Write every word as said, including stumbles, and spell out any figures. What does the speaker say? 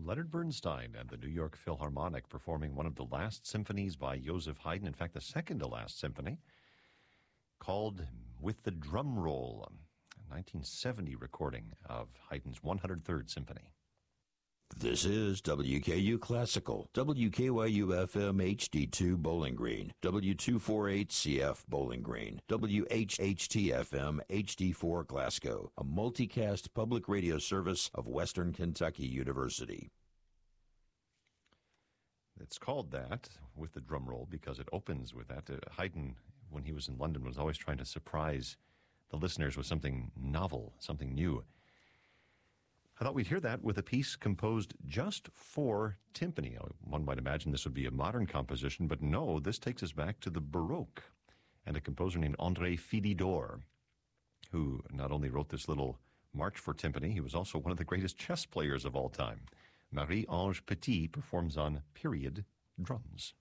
Leonard Bernstein and the New York Philharmonic performing one of the last symphonies by Joseph Haydn, in fact, the second to last symphony, called With the Drum Roll, a nineteen seventy recording of Haydn's one hundred third Symphony. This is W K U Classical, W K Y U F M H D two Bowling Green, W two forty-eight C F Bowling Green, W H H T F M H D four Glasgow, a multicast public radio service of Western Kentucky University. It's called that, With the Drum Roll, because it opens with that. Uh, Haydn, when he was in London, was always trying to surprise the listeners with something novel, something new. I thought we'd hear that with a piece composed just for timpani. One might imagine this would be a modern composition, but no, this takes us back to the Baroque and a composer named André Philidor, who not only wrote this little march for timpani, he was also one of the greatest chess players of all time. Marie-Ange Petit performs on period drums.